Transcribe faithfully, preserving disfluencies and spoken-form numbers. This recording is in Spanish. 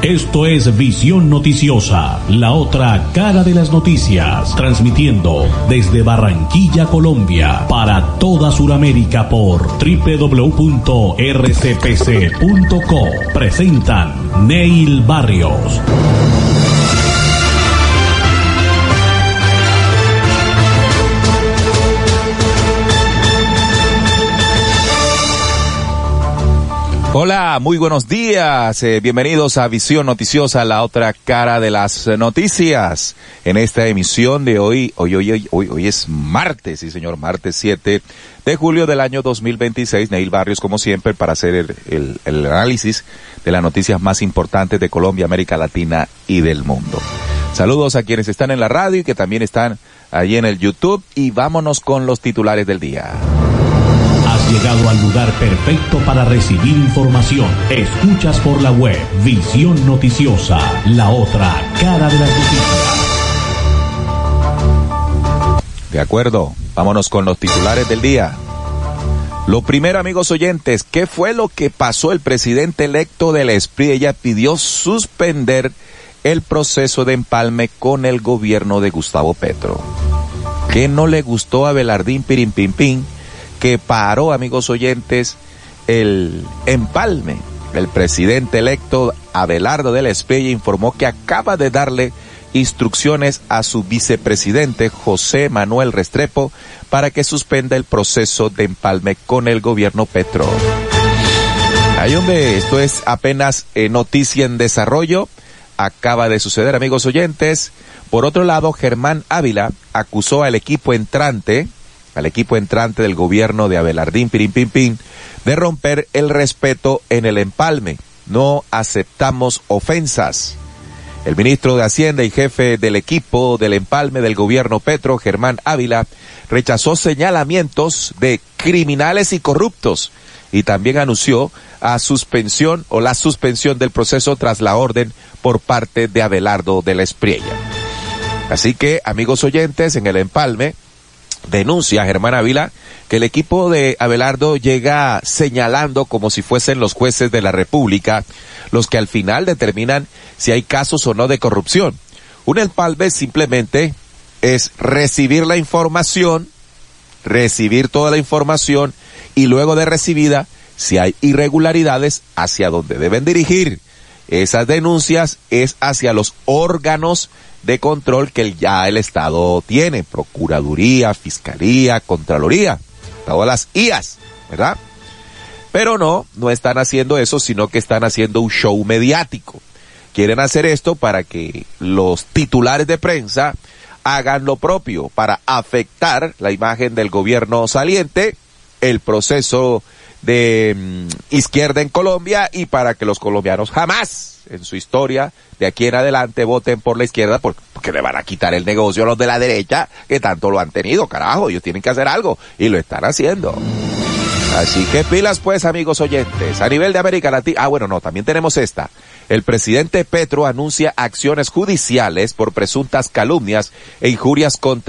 Esto es Visión Noticiosa, la otra cara de las noticias, transmitiendo desde Barranquilla, Colombia, para toda Sudamérica por doble u doble u doble u punto r c p c punto co. Presentan Neil Barrios. Hola, muy buenos días, eh, bienvenidos a Visión Noticiosa, la otra cara de las noticias. En esta emisión de hoy, hoy, hoy, hoy, hoy, hoy es martes, sí señor, martes siete de julio del año dos mil veintiséis. Neil Barrios, como siempre, para hacer el, el, el análisis de las noticias más importantes de Colombia, América Latina y del mundo. Saludos a quienes están en la radio y que también están allí en el YouTube, y vámonos con los titulares del día. Has llegado al lugar perfecto para recibir información. Escuchas por la web Visión Noticiosa, la otra cara de las noticias. De acuerdo, vámonos con los titulares del día. Lo primero, amigos oyentes, ¿qué fue lo que pasó? El presidente electo del E S P R I, ella pidió suspender el proceso de empalme con el gobierno de Gustavo Petro. ¿Qué no le gustó a Abelardín Pirimpimpín? Que paró, amigos oyentes, el empalme. El presidente electo Abelardo del E S P R I informó que acaba de darle instrucciones a su vicepresidente José Manuel Restrepo para que suspenda el proceso de empalme con el gobierno Petro. Ahí donde esto es apenas eh, noticia en desarrollo, acaba de suceder, amigos oyentes. Por otro lado, Germán Ávila acusó al equipo entrante al equipo entrante del gobierno de Abelardín Pirimpimpín de romper el respeto en el empalme. No aceptamos ofensas. El ministro de Hacienda y jefe del equipo del empalme del gobierno Petro, Germán Ávila, rechazó señalamientos de criminales y corruptos y también anunció a suspensión o la suspensión del proceso tras la orden por parte de Abelardo de la Espriella. Así que, amigos oyentes, en el empalme, denuncia Germán Ávila que el equipo de Abelardo llega señalando como si fuesen los jueces de la República los que al final determinan si hay casos o no de corrupción. Un empalme simplemente es recibir la información, recibir toda la información y luego de recibida, si hay irregularidades, hacia donde deben dirigir esas denuncias es hacia los órganos de control que ya el Estado tiene, Procuraduría, Fiscalía, Contraloría, todas las I As, ¿verdad? Pero no, no están haciendo eso, sino que están haciendo un show mediático. Quieren hacer esto para que los titulares de prensa hagan lo propio, para afectar la imagen del gobierno saliente, el proceso de um, izquierda en Colombia, y para que los colombianos jamás en su historia de aquí en adelante voten por la izquierda, porque, porque le van a quitar el negocio a los de la derecha que tanto lo han tenido. Carajo, ellos tienen que hacer algo y lo están haciendo. Así que pilas pues, amigos oyentes. A nivel de América Latina, ah bueno, no, también tenemos esta. El presidente Petro anuncia acciones judiciales por presuntas calumnias e injurias contra